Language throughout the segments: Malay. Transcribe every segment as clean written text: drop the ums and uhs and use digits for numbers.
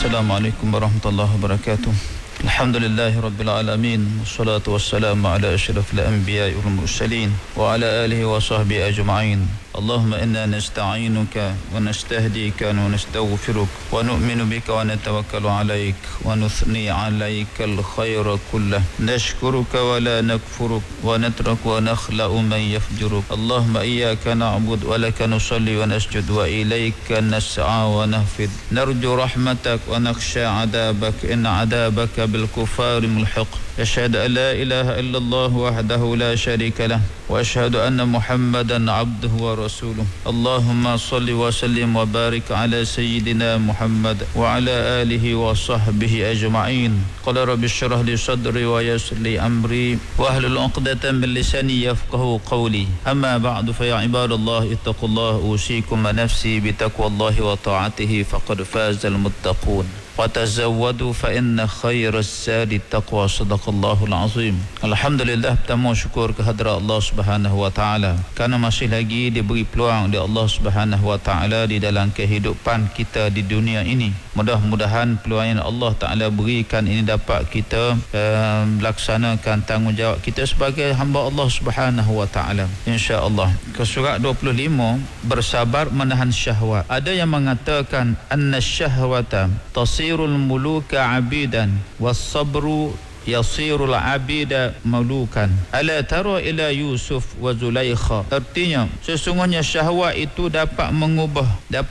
Assalamualaikum warahmatullahi wabarakatuh. Alhamdulillahi rabbil alamin, wassalatu wassalamu ala asyrafil anbiya'i wal mursalin wa ala alihi wa sahbihi ajma'in. Allahumma inna nasta'inuka wa nastahdika wa nastaghfiruk wa nu'minu bika wa natawakkalu 'alaik wa nuthni 'alaika al-khaira kullah. Nashkuruka wa la nakfuruk wa natruku wa nakhla'u man yafjuruk. Allahumma iyyaka na'budu wa laka nusalli wa nasjud wa ilayka nas'a wa nahfid. Narju rahmatak wa nakhsha 'adabak inna 'adabaka bil kufari mulhiq. Asyhadu an la ilaha illallah wahdahu la syarika lah wa asyhadu anna Muhammadan 'abduhu wa rasuluh. Allahumma salli wa sallim wa barik ala sayyidina Muhammad wa ala alihi wa sahbihi ajma'in. Qala rabbi shrah li sadri wa yassir li amri wa hlul 'uqdatam min lisani yafqahu qawli. Amma ba'du, fa ya ibadallah ittaqullaha usikum wa nafsi bi taqwallahi wa ta'atihi faqad fazal muttaqun. Watazawwadu fa inna khairaz zadi taqwa. Sadaqallahul azim. Alhamdulillah, pertama syukur kehadrat Allah Subhanahu wa taala kerana masih lagi diberi peluang oleh Allah Subhanahu wa taala di dalam kehidupan kita di dunia ini. Mudah-mudahan peluang yang Allah taala berikan ini dapat kita melaksanakan tanggungjawab kita sebagai hamba Allah Subhanahu wa taala, insya-Allah. Ke surat 25, bersabar menahan syahwat. Ada yang mengatakan anna syahwata tasirul muluka abidan was sabru yasirul abida malukan. Ala tara ila Yusuf wa Zulaikha. Artinya sesungguhnya syahwat itu dapat mengubah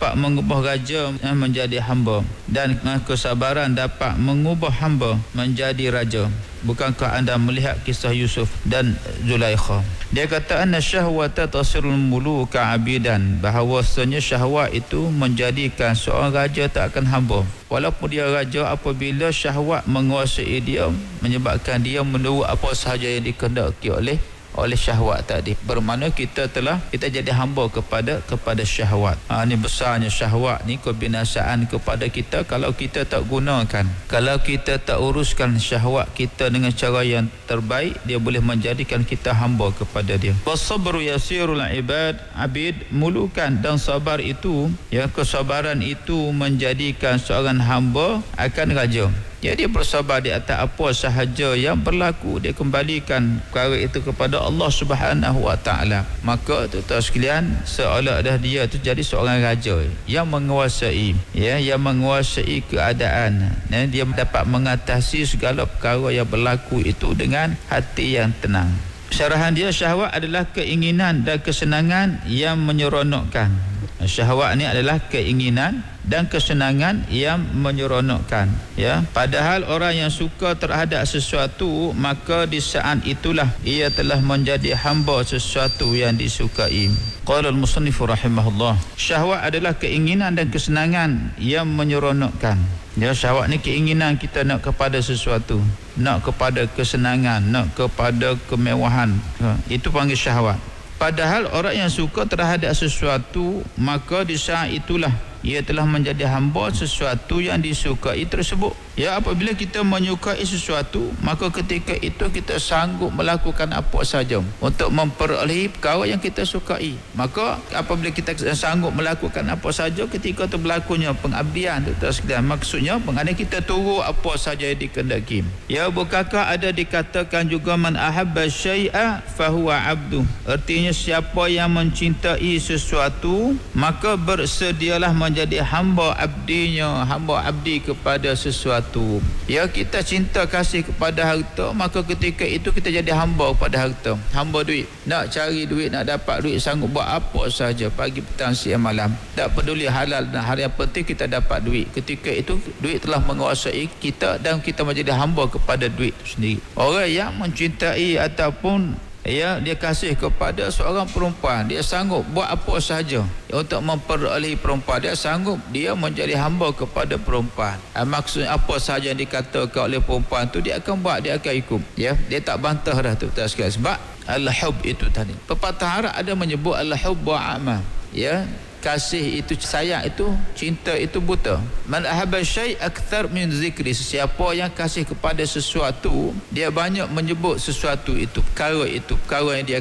raja menjadi hamba, dan kesabaran dapat mengubah hamba menjadi raja. Bukankah anda melihat kisah Yusuf dan Zulaikha? Dia kata anna syahwata tasirul muluka abidan, bahawasanya syahwat itu menjadikan seorang raja tak akan hamba. Walaupun dia raja, apabila syahwat menguasai dia, menyebabkan dia menurut apa sahaja yang dikehendaki oleh syahwat tadi. Bermakna kita jadi hamba kepada syahwat. Ini besarnya syahwat ni, kebinasaan kepada kita kalau kita tak gunakan. Kalau kita tak uruskan syahwat kita dengan cara yang terbaik, dia boleh menjadikan kita hamba kepada dia. Wasabru yasirul abid mulukan, dan sabar itu, ya, kesabaran itu menjadikan seorang hamba akan raja. Ya, dia bersabar di atas apa sahaja yang berlaku, dia kembalikan perkara itu kepada Allah Subhanahu wa taala. Maka tuan-tuan sekalian, seolah dah dia tu jadi seorang raja yang menguasai, yang menguasai keadaan. Dia dapat mengatasi segala perkara yang berlaku itu dengan hati yang tenang. Syarahan dia, syahwat adalah keinginan dan kesenangan yang menyeronokkan. Syahwat ni adalah keinginan dan kesenangan yang menyeronokkan, ya. Padahal orang yang suka terhadap sesuatu, maka di saat itulah ia telah menjadi hamba sesuatu yang disukai. Qala al-musannif rahimahullah, syahwat adalah keinginan dan kesenangan yang menyeronokkan. Ya, syahwat ni keinginan kita nak kepada sesuatu, nak kepada kesenangan, nak kepada kemewahan, itu panggil syahwat. Padahal orang yang suka terhadap sesuatu, maka di saat itulah ia telah menjadi hamba sesuatu yang disukai tersebut. Ya, apabila kita menyukai sesuatu, maka ketika itu kita sanggup melakukan apa saja untuk memperolehi perkara yang kita sukai. Maka apabila kita sanggup melakukan apa saja, ketika itu berlakunya pengabdian, tuan-tuan sekalian. Maksudnya pengabdian kita turut apa saja yang dikehendaki. Ya, bukankah ada dikatakan juga man ahabba syai'a fahuwa abdu. Artinya siapa yang mencintai sesuatu, maka bersedialah menjadi hamba abdinya, hamba abdi kepada sesuatu. Ya, kita cinta kasih kepada harta, maka ketika itu kita jadi hamba kepada harta. Hamba duit, nak cari duit, nak dapat duit, sanggup buat apa saja pagi, petang, siang, malam. Tak peduli halal dan haram, yang penting kita dapat duit. Ketika itu duit telah menguasai kita dan kita menjadi hamba kepada duit itu sendiri. Orang yang mencintai ataupun dia kasih kepada seorang perempuan, dia sanggup buat apa sahaja untuk memperolehi perempuan. Dia sanggup, dia menjadi hamba kepada perempuan. Maksud apa sahaja yang dikatakan oleh perempuan tu, dia akan buat, dia akan ikut. Ya, dia tak bantah dah tu, tak sekali. Sebab al-hub itu tadi, pepatah Arab ada menyebut al-hub wa'ama. Ya, kasih itu, sayang itu, cinta itu buta. Man ahabba syai' akthar min zikri. Siapa yang kasih kepada sesuatu, dia banyak menyebut sesuatu itu, perkara yang dia